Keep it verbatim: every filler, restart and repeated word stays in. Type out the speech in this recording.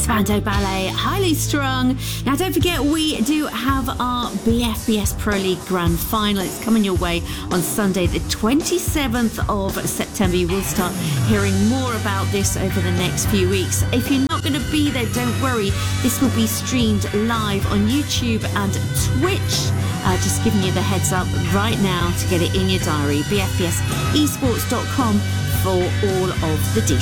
Spandau Ballet, Highly Strung. Now, don't forget, we do have our B F B S Pro League Grand Final. It's coming your way on Sunday, the twenty-seventh of September. You will start hearing more about this over the next few weeks. If you're not going to be there, don't worry. This will be streamed live on YouTube and Twitch. Uh, just giving you the heads up right now to get it in your diary. B F B S esports dot com for all of the details.